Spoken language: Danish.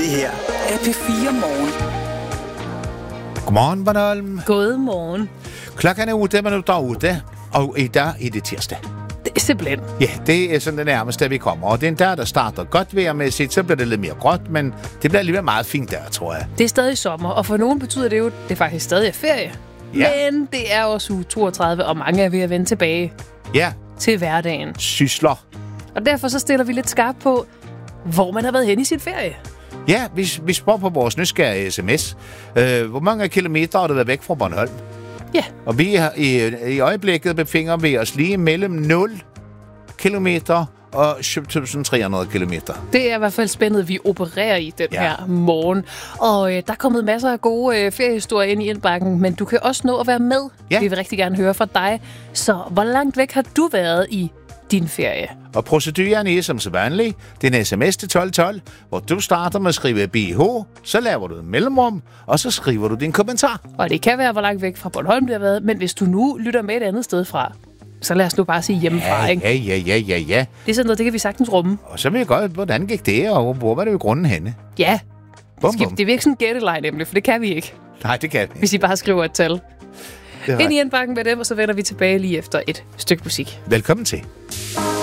Det her er P4 Morgen. Godmorgen, Bornholm. Godmorgen. Klokken er 8 minutter ude, og i dag er det tirsdag. Det er simpelthen. Ja, det er sådan det nærmeste, vi kommer. Og det er en dag, der starter godt vejrmæssigt, så bliver det lidt mere gråt, men det bliver alligevel meget fint der, tror jeg. Det er stadig sommer, og for nogen betyder det jo, at det faktisk stadig er ferie. Ja. Men det er også uge 32, og mange er ved at vende tilbage Ja, til hverdagen. sysler. Og derfor så stiller vi lidt skarpt på, hvor man har været hen i sin ferie. Ja, vi spørger på vores nysgerrige sms. Hvor mange kilometer har du været væk fra Bornholm? Ja, Og vi har i øjeblikket befinder vi os lige mellem 0 kilometer og 7.300 kilometer. det er i hvert fald spændet, vi opererer i den her morgen. Og der er kommet masser af gode feriehistorier ind i indbakken, men du kan også nå at være med. Ja. Vi vil rigtig gerne høre fra dig. Så hvor langt væk har du været i din ferie? Og proceduren er som så vanlig. Det er en sms til 1212, hvor du starter med at skrive BH, så laver du et mellemrum, og så skriver du din kommentar. Og det kan være, hvor langt væk fra Bornholm det har været, men hvis du nu lytter med et andet sted fra, så lad os nu bare sige hjemmefra, ikke? Ja. Det er sådan noget, det kan vi sagtens rumme. Og så vil jeg godt, hvordan gik det, og hvor var det i grunden henne? Ja, Bum, det bum. er virkelig sådan en gætteleg nemlig, for det kan vi ikke, Nej, det kan vi. hvis I bare skriver et tal. Det er Ind i ret. indbakken med dem, og så vender vi tilbage lige efter et stykke musik. Velkommen til.